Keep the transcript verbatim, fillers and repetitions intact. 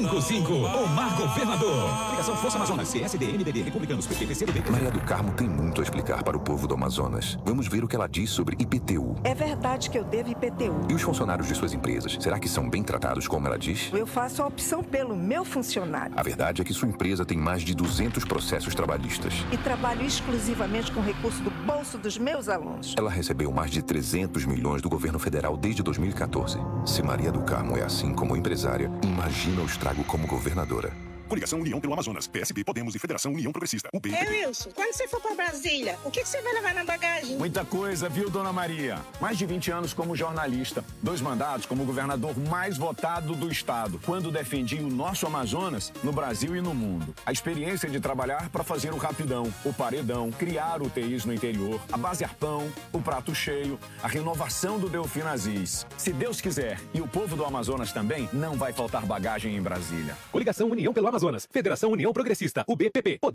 cinco cinco, o Mar Governador. Ligação Força Amazonas, P S D, M D B, Republicanos, P T, P C do B. Maria do Carmo tem muito a explicar para o povo do Amazonas. Vamos ver o que ela diz sobre I P T U. É verdade que eu devo I P T U. E os funcionários de suas empresas, será que são bem tratados como ela diz? Eu faço a opção pelo meu funcionário. A verdade é que sua empresa tem mais de duzentos processos trabalhistas. E trabalho exclusivamente com recurso do bolso dos meus alunos. Ela recebeu mais de trezentos milhões do governo federal desde dois mil e quatorze. Se Maria do Carmo é assim como empresária, imagina o estrago como governadora. Coligação União pelo Amazonas, P S B, Podemos e Federação União Progressista, U B. Ei, Wilson, quando você for para Brasília, o que, que você vai levar na bagagem? Muita coisa, viu, dona Maria? Mais de vinte anos como jornalista, dois mandatos como governador mais votado do estado, quando defendi o nosso Amazonas no Brasil e no mundo. A experiência de trabalhar para fazer o rapidão, o paredão, criar U T Is no interior, a base Arpão, o prato cheio, a renovação do Delfim Aziz. Se Deus quiser, e o povo do Amazonas também, não vai faltar bagagem em Brasília. Coligação União pelo Amazonas, Federação União Progressista, U B P P.